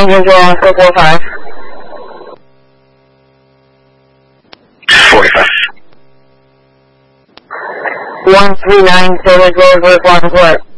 engine control, 445. 45. 139, Silver Grove, Road, Block Report.